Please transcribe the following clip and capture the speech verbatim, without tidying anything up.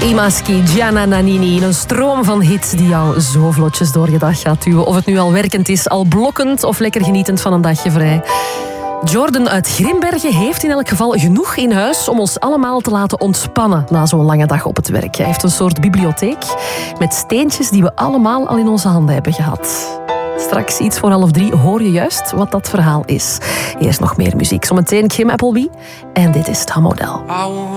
Maschi, Gianna Nannini. Een stroom van hits die jou zo vlotjes door je dag gaat duwen. Of het nu al werkend is, al blokkend of lekker genietend van een dagje vrij. Jordan uit Grimbergen heeft in elk geval genoeg in huis om ons allemaal te laten ontspannen na zo'n lange dag op het werk. Hij heeft een soort bibliotheek met steentjes die we allemaal al in onze handen hebben gehad. Straks iets voor half drie hoor je juist wat dat verhaal is. Eerst nog meer muziek. Zometeen Kim Appleby en dit is Tom Odell.